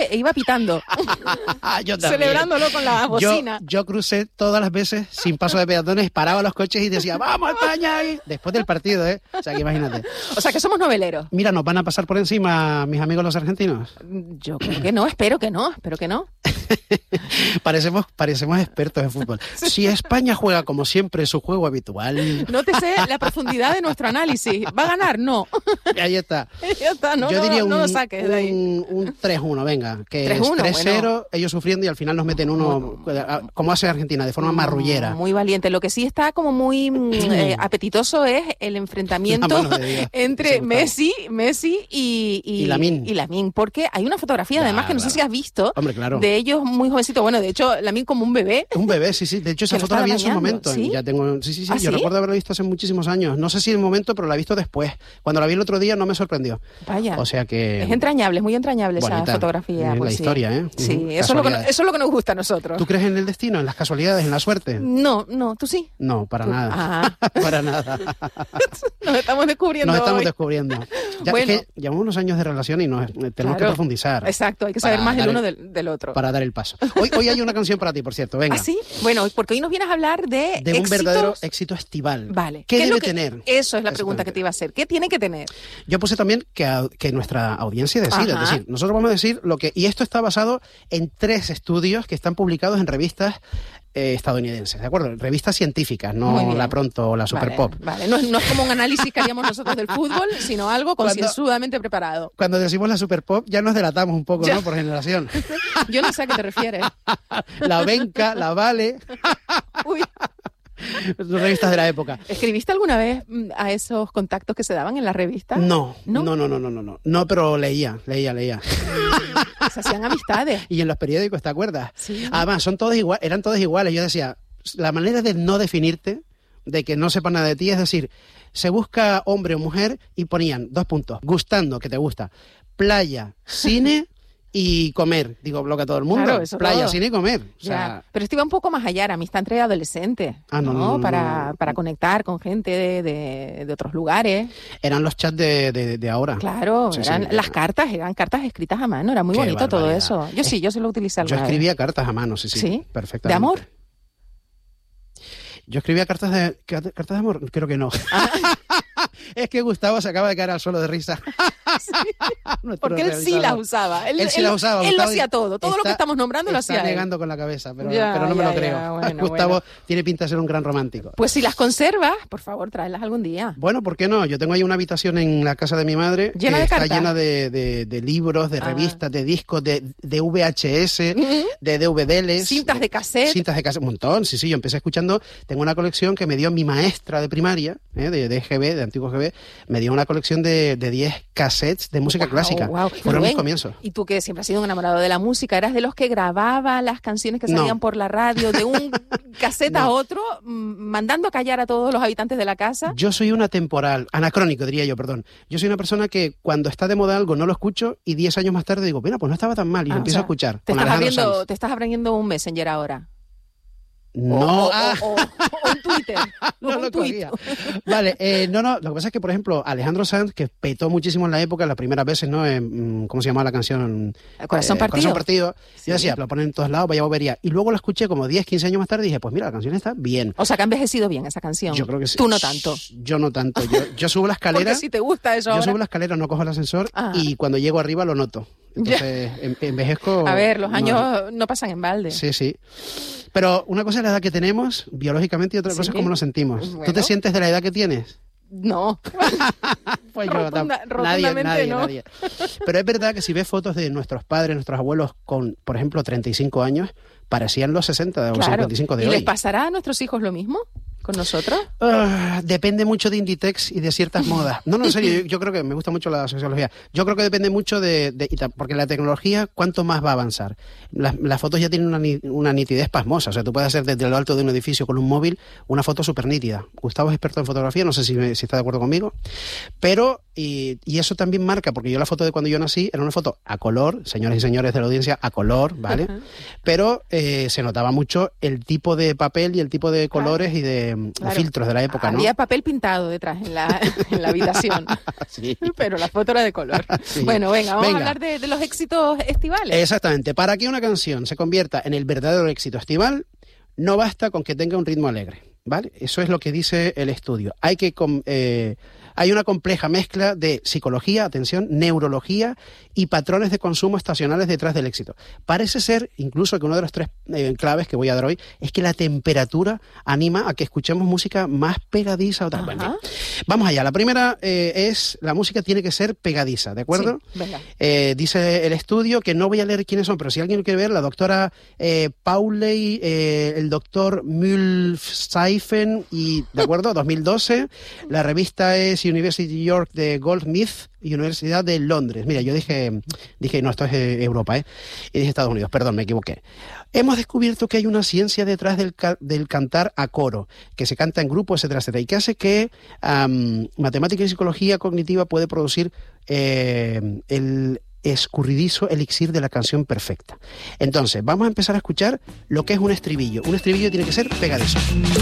e iba pitando. Yo también. Celebrándolo con la bocina. Yo crucé todas las veces sin paso de peatones, paraba los coches y decía, ¡vamos España! Y después del partido, ¿eh? O sea, que imagínate. O sea, que somos noveleros. Mira, ¿nos van a pasar por encima mis amigos los argentinos? Yo creo que no, espero que no. Parecemos expertos en fútbol. Si España juega como siempre su juego habitual... Nótese la profundidad de nuestro análisis. ¿Va a ganar? No. Ahí está. Ya está, Yo diría no lo saques de ahí. Un 3-1, venga. Que 3-1, es 3-0, bueno. Ellos sufriendo y al final nos meten uno, como hace Argentina, de forma marrullera. Muy valiente. Lo que sí está como muy apetitoso es el enfrentamiento entre Messi y Lamine. Porque hay una fotografía, además, que no sé si has visto, hombre, claro, de ellos muy jovencitos. Bueno, de hecho, Lamine como un bebé. Un bebé, sí. De hecho, esa foto la vi en su momento. ¿Sí? Ya tengo, sí. ¿Ah, yo recuerdo haberla visto hace muchísimos años. No sé si en el momento, pero la he visto después. Cuando la vi el otro día no me sorprendió. Vaya. O sea que... Es entrañable, es muy entrañable bonita, esa fotografía. Pues la historia, ¿eh? Sí, eso es lo que nos gusta a nosotros. ¿Tú crees en el destino, en las casualidades, en la suerte? No, ¿tú sí? No, para nada. Para nada. Nos estamos descubriendo. Ya, bueno, es que llevamos unos años de relación y tenemos que profundizar. Exacto, hay que saber más el uno del otro. Para dar el paso. Hoy hay una canción para ti, por cierto, venga. ¿Ah, sí? Bueno, porque hoy nos vienes a hablar de un verdadero éxito estival. Vale. ¿Qué debe tener? Eso es la pregunta que te iba a hacer. ¿Qué tiene que tener? Yo puse también que nuestra audiencia decida. Ajá. Es decir, nosotros vamos a decir lo que... Y esto está basado en 3 estudios que están publicados en revistas estadounidenses, ¿de acuerdo? Revistas científicas, no la Pronto o la Super Pop. Vale, no es como un análisis que haríamos nosotros del fútbol, sino algo concienzudamente preparado. Cuando decimos la Super Pop ya nos delatamos un poco, ¿no? Por generación. Yo no sé a qué te refieres. La Venca, la Vale... Uy. Revistas de la época. ¿Escribiste alguna vez a esos contactos que se daban en la revista? No, pero leía. Se hacían amistades. Y en los periódicos, ¿te acuerdas? Sí. Además, eran todos iguales. Yo decía, la manera de no definirte, de que no sepan nada de ti, es decir, se busca hombre o mujer y ponían 2 puntos. Gustando, que te gusta. Playa, cine... y comer, digo, lo que a todo el mundo. Claro, eso playa, todo. cine y comer. O sea... Pero esto iba un poco más allá, era amistad entre adolescentes. No. Para conectar con gente de otros lugares. Eran los chats de ahora. Claro, eran cartas escritas a mano, era muy bonito todo eso. Yo se lo utilicé alguna vez. Yo escribía cartas a mano, sí. Perfectamente. ¿De amor? Yo escribía cartas de amor, creo que no. Es que Gustavo se acaba de caer al suelo de risa. Sí, porque él sí las usaba. Él sí las usaba. Él lo hacía todo. Todo lo que estamos nombrando lo hacía. Está negando con la cabeza, pero no me lo creo. Gustavo tiene pinta de ser un gran romántico. Pues si las conservas, por favor, tráelas algún día. Bueno, ¿por qué no? Yo tengo ahí una habitación en la casa de mi madre llena de está cartas. Llena de libros, de revistas, de discos, de VHS, de DVDs. Cintas de cassette, un montón. Sí, yo empecé escuchando. Tengo una colección que me dio mi maestra de primaria, de EGB, de antiguo GB, me dio una colección de 10 cassettes de música clásica. Fueron mis comienzos. Y tú, que siempre has sido un enamorado de la música, ¿eras de los que grababa las canciones que salían por la radio de un cassette a otro, mandando a callar a todos los habitantes de la casa? Yo soy una temporal, anacrónico diría yo, perdón. Yo soy una persona que cuando está de moda algo no lo escucho y 10 años más tarde digo, mira, pues no estaba tan mal y lo empiezo a escuchar. Te estás aprendiendo un Messenger ahora. No, o un Twitter. No lo cogía. Vale, lo que pasa es que, por ejemplo, Alejandro Sanz, que petó muchísimo en la época, las primeras veces, ¿no? ¿Cómo se llamaba la canción? Corazón Partido. Corazón Partido. Sí. Yo decía, lo ponen en todos lados, vaya bobería. Y luego lo escuché como 10, 15 años más tarde y dije, pues mira, la canción está bien. O sea, que ha envejecido bien esa canción. Yo creo que sí. Tú no tanto. Yo no tanto. Yo subo la escalera. Porque si te gusta eso ahora. Yo subo la escalera, no cojo el ascensor y cuando llego arriba lo noto. Entonces, envejezco... A ver, los años no pasan en balde. Sí. Pero una cosa es la edad que tenemos biológicamente y otra cosa es cómo nos sentimos. Bueno. ¿Tú te sientes de la edad que tienes? No. Pues yo nadie. Pero es verdad que si ves fotos de nuestros padres, nuestros abuelos con, por ejemplo, 35 años, parecían los 60 o 55 de hoy. ¿Y les pasará a nuestros hijos lo mismo? ¿Con nosotros? Depende mucho de Inditex y de ciertas modas. No, en serio, yo creo que me gusta mucho la sociología. Yo creo que depende mucho porque la tecnología, ¿cuánto más va a avanzar? Las fotos ya tienen una nitidez pasmosa. O sea, tú puedes hacer desde lo alto de un edificio con un móvil una foto súper nítida. Gustavo es experto en fotografía, no sé si está de acuerdo conmigo. Pero, y eso también marca, porque yo la foto de cuando yo nací era una foto a color, señores y señores de la audiencia, a color, ¿vale? Pero se notaba mucho el tipo de papel y el tipo de colores y de filtros de la época, ¿no? Había papel pintado detrás en la habitación, sí. Pero la foto era de color. Sí. Bueno, vamos a hablar de los éxitos estivales. Exactamente. Para que una canción se convierta en el verdadero éxito estival, no basta con que tenga un ritmo alegre, ¿vale? Eso es lo que dice el estudio. Hay una compleja mezcla de psicología, atención, neurología y patrones de consumo estacionales detrás del éxito. Parece ser, incluso, que uno de los 3 claves que voy a dar hoy es que la temperatura anima a que escuchemos música más pegadiza. Bueno, vamos allá. La primera es, la música tiene que ser pegadiza, ¿de acuerdo? Sí, venga. Dice el estudio, que no voy a leer quiénes son, pero si alguien quiere ver, la doctora Pauley, el doctor Mühlseifen, y, ¿de acuerdo? 2012. La revista es University York de Goldsmith y Universidad de Londres. Mira, yo dije, no, esto es Europa, y dije Estados Unidos, perdón, me equivoqué. Hemos descubierto que hay una ciencia detrás del cantar a coro, que se canta en grupo, etcétera, etcétera, y que hace que matemática y psicología cognitiva puede producir el escurridizo elixir de la canción perfecta. Entonces, vamos a empezar a escuchar lo que es un estribillo. Un estribillo tiene que ser pegadizo.